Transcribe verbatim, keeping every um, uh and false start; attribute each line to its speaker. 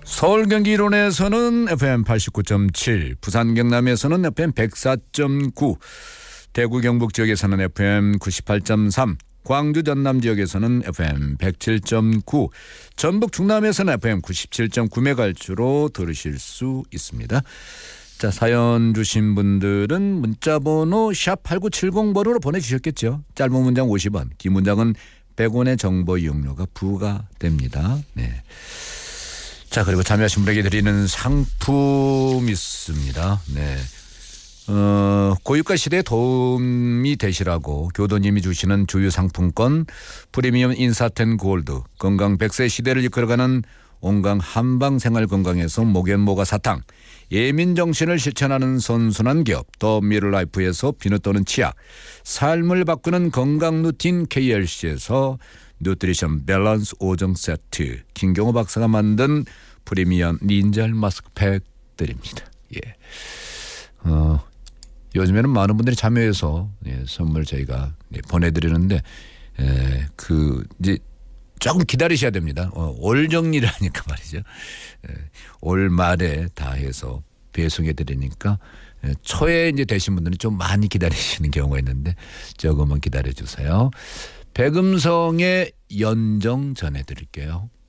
Speaker 1: 서울 경기 일원에서는 에프엠 팔십구 점 칠, 부산 경남에서는 에프엠 백사 점 구, 대구 경북 지역에서는 에프엠 구십팔 점 삼, 광주 전남 지역에서는 에프엠 백칠 점 구, 전북 충남에서는 에프엠 구십칠 점 구 메가헤르츠로 들으실 수 있습니다. 자, 사연 주신 분들은 문자번호 샵 팔구칠공 번으로 보내주셨겠죠. 짧은 문장 오십 원, 긴 문장은 백 원의 정보 이용료가 부과됩니다. 네. 자, 그리고 참여하신 분에게 드리는 상품 있습니다. 네. 어, 고유가 시대에 도움이 되시라고 교도님이 주시는 주유 상품권, 프리미엄 인사텐 골드, 건강 백 세 시대를 이끌어가는 온강 한방 생활 건강에서 목연모가 사탕, 예민 정신을 실천하는 선순환 기업 더 미르라이프에서 비누 또는 치약, 삶을 바꾸는 건강 루틴 케이엘씨에서 뉴트리션 밸런스 오 종 세트, 김경호 박사가 만든 프리미엄 닌잘 마스크팩 드립니다. 예. 어, 요즘에는 많은 분들이 참여해서 예, 선물 저희가 예, 보내드리는데 예, 그 이제 조금 기다리셔야 됩니다. 어, 올 정리를 하니까 말이죠. 예, 올 말에 다 해서 배송해 드리니까 예, 초에 이제 되신 분들은 좀 많이 기다리시는 경우가 있는데 조금만 기다려 주세요. 백음성의 연정 전해드릴게요.